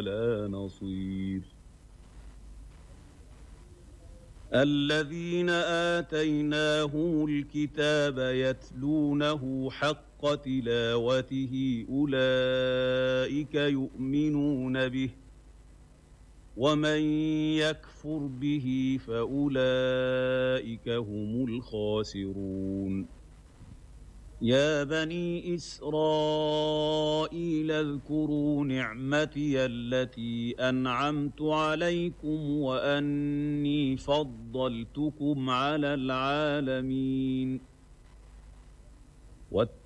ولا نصير الذين آتيناهم الكتاب يتلونه حق تلاوته أولئك يؤمنون به ومن يكفر به فأولئك هم الخاسرون يا بني إسرائيل اذكروا نعمتي التي أنعمت عليكم وأني فضلتكم على العالمين